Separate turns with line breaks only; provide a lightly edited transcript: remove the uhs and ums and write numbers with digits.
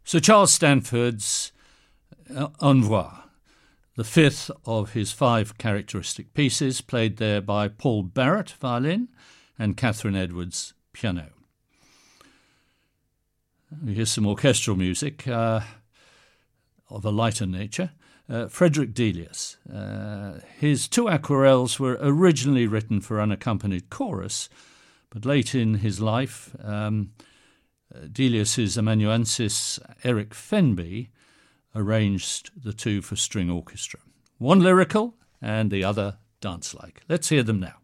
Sir Charles Stanford's Envoi, the fifth of his 5 characteristic pieces, played there by Paul Barrett, violin, and Catherine Edwards, piano. Here's some orchestral music of a lighter nature. Frederick Delius. His 2 aquarelles were originally written for unaccompanied chorus, but late in his life, Delius's amanuensis Eric Fenby arranged the 2 for string orchestra. One lyrical and the other dance-like. Let's hear them now.